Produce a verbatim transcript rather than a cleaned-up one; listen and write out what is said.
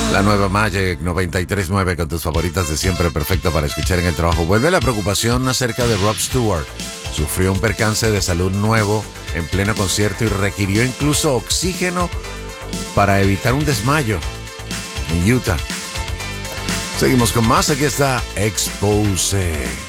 La nueva Magic noventa y tres nueve con tus favoritas de siempre, perfecto para escuchar en el trabajo. Vuelve la preocupación acerca de Rod Stewart. Sufrió un percance de salud nuevo en pleno concierto y requirió incluso oxígeno para evitar un desmayo en Utah. Seguimos con más, aquí está Expose.